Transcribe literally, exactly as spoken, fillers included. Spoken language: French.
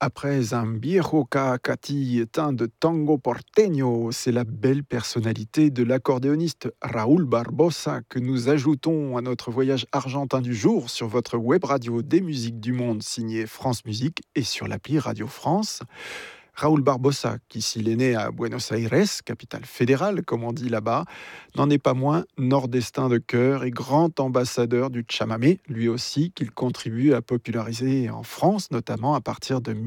Après un viejo cacati teint de tango porteño, c'est la belle personnalité de l'accordéoniste Raúl Barbosa que nous ajoutons à notre voyage argentin du jour sur votre web radio des musiques du monde signée France Musique et sur l'appli Radio France. Raúl Barbosa, qui s'il est né à Buenos Aires, capitale fédérale comme on dit là-bas, n'en est pas moins nordestin de cœur et grand ambassadeur du chamamé, lui aussi qu'il contribue à populariser en France, notamment à partir de